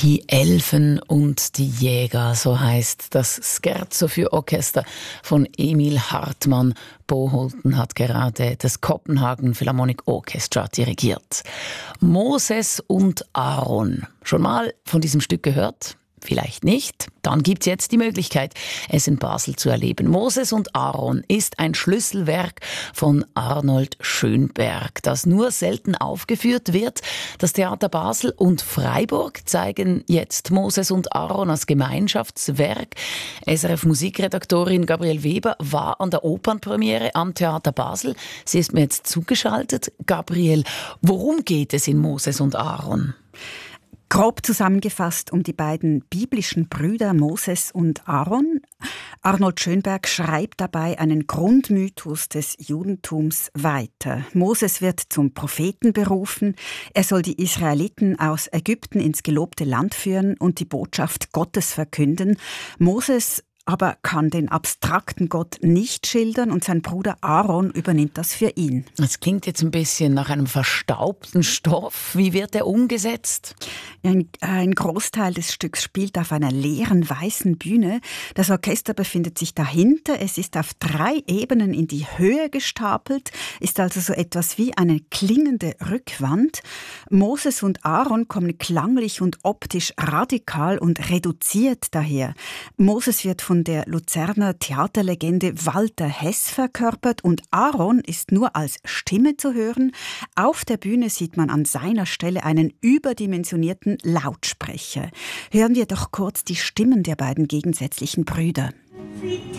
Die Elfen und die Jäger, so heißt das Scherzo für Orchester von Emil Hartmann. Bo Holten hat gerade das Copenhagen Philharmonic Orchestra dirigiert. Moses und Aaron. Schon mal von diesem Stück gehört? Vielleicht nicht. Dann gibt's jetzt die Möglichkeit, es in Basel zu erleben. Moses und Aaron ist ein Schlüsselwerk von Arnold Schönberg, das nur selten aufgeführt wird. Das Theater Basel und Freiburg zeigen jetzt Moses und Aaron als Gemeinschaftswerk. SRF-Musikredaktorin Gabriele Weber war an der Opernpremiere am Theater Basel. Sie ist mir jetzt zugeschaltet. Gabriele, worum geht es in Moses und Aaron? Grob zusammengefasst um die beiden biblischen Brüder Moses und Aaron. Arnold Schönberg schreibt dabei einen Grundmythos des Judentums weiter. Moses wird zum Propheten berufen. Er soll die Israeliten aus Ägypten ins gelobte Land führen und die Botschaft Gottes verkünden. Moses aber kann den abstrakten Gott nicht schildern und sein Bruder Aaron übernimmt das für ihn. Das klingt jetzt ein bisschen nach einem verstaubten Stoff. Wie wird er umgesetzt? Ein Großteil des Stücks spielt auf einer leeren weißen Bühne. Das Orchester befindet sich dahinter. Es ist auf 3 Ebenen in die Höhe gestapelt, ist also so etwas wie eine klingende Rückwand. Moses und Aaron kommen klanglich und optisch radikal und reduziert daher. Moses wird von der Luzerner Theaterlegende Walter Hess verkörpert und Aaron ist nur als Stimme zu hören. Auf der Bühne sieht man an seiner Stelle einen überdimensionierten Lautsprecher. Hören wir doch kurz die Stimmen der beiden gegensätzlichen Brüder.